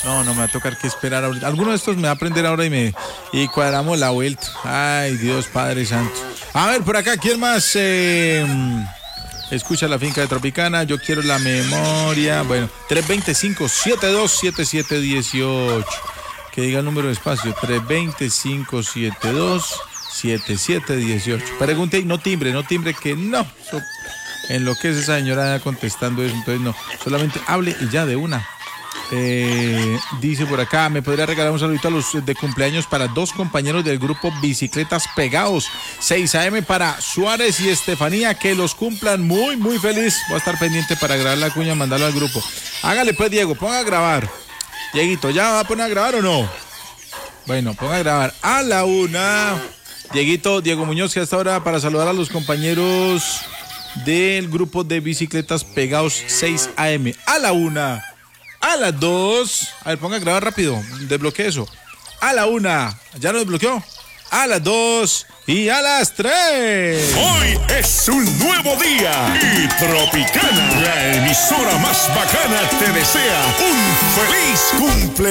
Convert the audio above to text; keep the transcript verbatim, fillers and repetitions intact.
No, no, me va a tocar que esperar ahorita. Alguno de estos me va a aprender ahora y me y cuadramos la vuelta. Ay, Dios Padre Santo. A ver, por acá, ¿quién más eh, escucha la finca de Tropicana? Yo quiero la memoria. Bueno, tres dos cinco, siete dos siete siete uno ocho. Que diga el número de espacio. tres dos cinco, siete dos siete siete uno ocho. Pregunte y no timbre, no timbre que no. So, en lo que es esa señora contestando eso, entonces no. Solamente hable y ya de una. Eh, dice por acá, ¿me podría regalar un saludito a los de cumpleaños para dos compañeros del grupo Bicicletas Pegados? seis a eme para Suárez y Estefanía, que los cumplan muy, muy feliz. Voy a estar pendiente para grabar la cuña, mandarlo al grupo. Hágale pues, Diego, ponga a grabar. Dieguito, ¿ya va a poner a grabar o no? Bueno, ponga a grabar a la una. Dieguito, Diego Muñoz, que hasta ahora para saludar a los compañeros del grupo de Bicicletas Pegados, seis a eme. A la una. A las dos, a ver, ponga a grabar rápido, desbloquee eso. A la una, ¿ya lo desbloqueó? A las dos y a las tres. Hoy es un nuevo día y Tropicana, la emisora más bacana, te desea un feliz cumpleaños.